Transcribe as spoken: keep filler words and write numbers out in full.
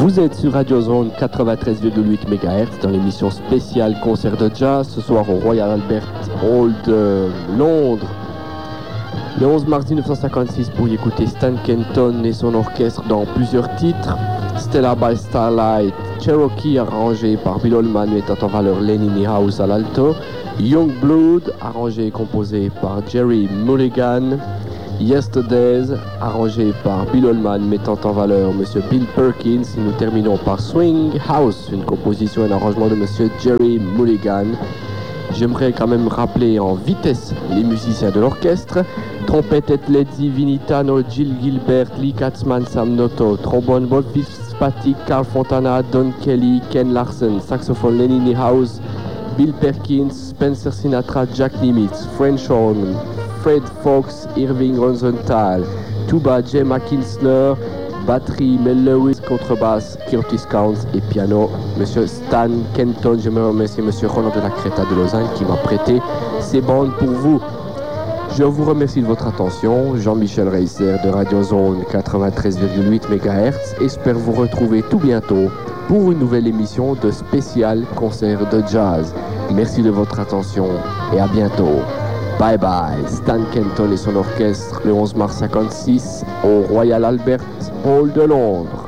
Vous êtes sur Radio Zone quatre-vingt-treize virgule huit mégahertz dans l'émission spéciale concert de jazz ce soir au Royal Albert Hall de Londres. Le onze mars dix-neuf cent cinquante-six, pour y écouter Stan Kenton et son orchestre dans plusieurs titres. Stella by Starlight, Cherokee arrangé par Bill Holman mettant en valeur Lenny Niehaus à l'alto, Young Blood arrangé et composé par Jerry Mulligan, Yesterdays arrangé par Bill Holman mettant en valeur M. Bill Perkins, et nous terminons par Swing House, une composition et un arrangement de M. Jerry Mulligan. J'aimerais quand même rappeler en vitesse les musiciens de l'orchestre. Trompette Ed Ledzi, Vinitano, Jill Gilbert, Lee Katzman, Sam Noto. Trombone Bob Fitzpatrick, Carl Fontana, Don Kelly, Ken Larson. Saxophone Lenny Niehaus, Bill Perkins, Spencer Sinatra, Jack Nimitz, French Horn, Fred Fox, Irving Rosenthal. Tuba, Jay McKinsler. Batterie, Mel Lewis, contrebasse, Curtis Counts et piano, Monsieur Stan Kenton. Je me remercie Monsieur Roland de la Creta de Lausanne qui m'a prêté ces bandes pour vous. Je vous remercie de votre attention. Jean-Michel Reiser de Radio Zone quatre-vingt-treize virgule huit mégahertz espère vous retrouver tout bientôt pour une nouvelle émission de spécial concert de jazz. Merci de votre attention et à bientôt. Bye bye. Stan Kenton et son orchestre le onze mars cinquante-six au Royal Albert Hall de Londres.